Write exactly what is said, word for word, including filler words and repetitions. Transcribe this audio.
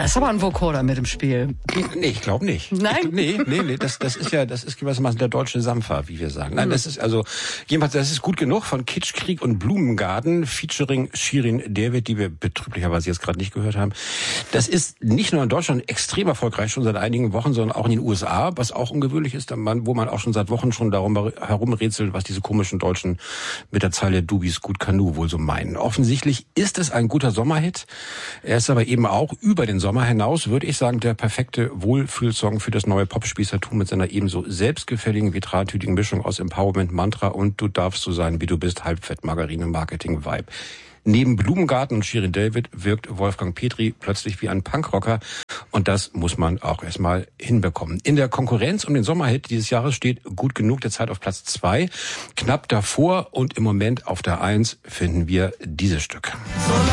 ist aber ein Vocoder mit im Spiel. Nee, ich glaube nicht. Nein? Ich, nee, nee, nee, das, das ist ja, das ist gewissermaßen der deutsche Sampfer, wie wir sagen. Nein, Mhm. das ist also, jedenfalls, das ist gut genug von Kitsch, Krieg und Blumengarten, featuring Shirin David, die wir betrüblicherweise jetzt gerade nicht gehört haben. Das ist nicht nur in Deutschland extrem erfolgreich, schon seit einigen Wochen, sondern auch in den U S A, was auch ungewöhnlich ist, wo man auch schon seit Wochen schon darum herumrätselt, was diese komischen Deutschen mit der Zeile Du bist gut Kanu wohl so meinen. Offensichtlich ist es ein guter Sommerhit. Er ist aber eben auch über den Sommer hinaus, würde ich sagen, der perfekte Wohlfühlsong für das neue Popspießertum mit seiner ebenso selbstgefälligen, vitraltütigen Mischung aus Empowerment, Mantra und Du darfst so sein, wie du bist, Halbfett, Margarine, Marketing, Vibe. Neben Blumengarten und Shirin David wirkt Wolfgang Petri plötzlich wie ein Punkrocker und das muss man auch erstmal hinbekommen. In der Konkurrenz um den Sommerhit dieses Jahres steht Gut genug derzeit auf Platz zwei. Knapp davor und im Moment auf der Eins finden wir dieses Stück.